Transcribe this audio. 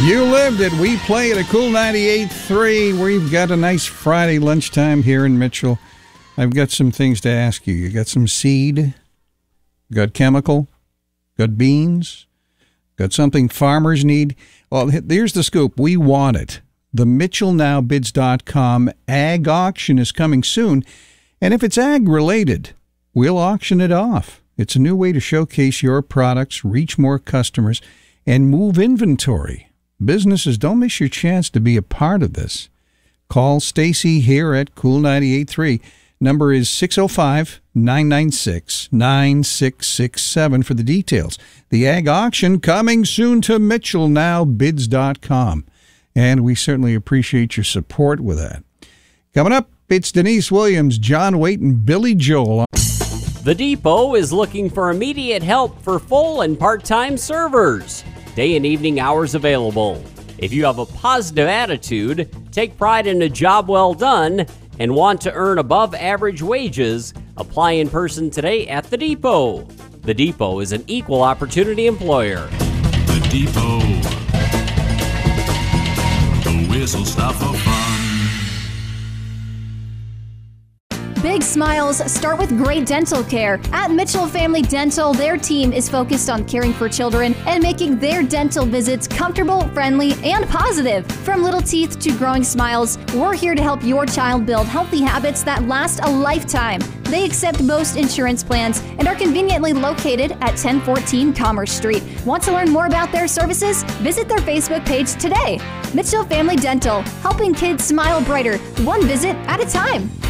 You lived it. We play it at Cool 98.3. We've got a nice Friday lunchtime here in Mitchell. I've got some things to ask you. You got some seed? Got chemical? Got beans? Got something farmers need? Well, here's the scoop. We want it. The MitchellNowBids.com ag auction is coming soon. And if it's ag-related, we'll auction it off. It's a new way to showcase your products, reach more customers, and move inventory. Businesses, don't miss your chance to be a part of this. Call Stacy here at Cool 98.3. Number is 605-996-9667 for the details. The ag auction coming soon to MitchellNowBids.com. And we certainly appreciate your support with that. Coming up, it's Denise Williams, John Waite, and Billy Joel. The Depot is looking for immediate help for full and part-time servers. Day and evening hours available. If you have a positive attitude, take pride in a job well done, and want to earn above average wages, apply in person today at The Depot. The Depot is an equal opportunity employer. The Depot. The whistle stop for fun. Big smiles start with great dental care. At Mitchell Family Dental, their team is focused on caring for children and making their dental visits comfortable, friendly, and positive. From little teeth to growing smiles, we're here to help your child build healthy habits that last a lifetime. They accept most insurance plans and are conveniently located at 1014 Commerce Street. Want to learn more about their services? Visit their Facebook page today. Mitchell Family Dental, helping kids smile brighter, one visit at a time.